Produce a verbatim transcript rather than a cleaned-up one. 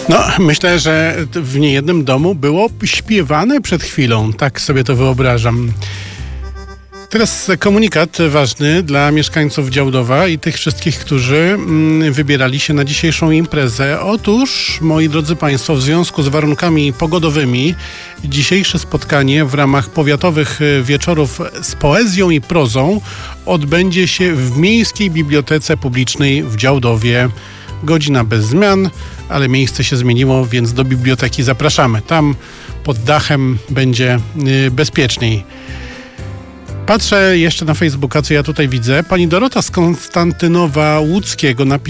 No, myślę, że w niejednym domu było śpiewane przed chwilą. Tak sobie to wyobrażam. Teraz komunikat ważny dla mieszkańców Działdowa i tych wszystkich, którzy mm, wybierali się na dzisiejszą imprezę. Otóż, moi drodzy Państwo, w związku z warunkami pogodowymi dzisiejsze spotkanie w ramach powiatowych wieczorów z poezją i prozą odbędzie się w Miejskiej Bibliotece Publicznej w Działdowie. Godzina bez zmian, ale miejsce się zmieniło, więc do biblioteki zapraszamy. Tam pod dachem będzie y, bezpieczniej. Patrzę jeszcze na Facebooka, co ja tutaj widzę. Pani Dorota z Konstantynowa Łódzkiego napisała